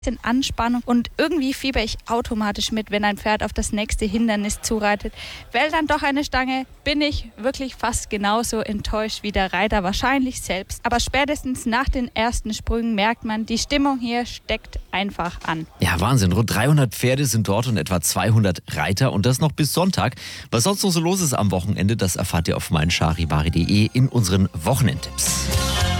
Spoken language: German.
Anspannung und irgendwie fieber ich automatisch mit, wenn ein Pferd auf das nächste Hindernis zureitet. Wählt dann doch eine Stange, bin ich wirklich fast genauso enttäuscht wie der Reiter wahrscheinlich selbst. Aber spätestens nach den ersten Sprüngen merkt man, die Stimmung hier steckt einfach an. Ja, Wahnsinn. Rund 300 Pferde sind dort und etwa 200 Reiter und das noch bis Sonntag. Was sonst noch so los ist am Wochenende, das erfahrt ihr auf meincharivari.de in unseren Wochenendtipps.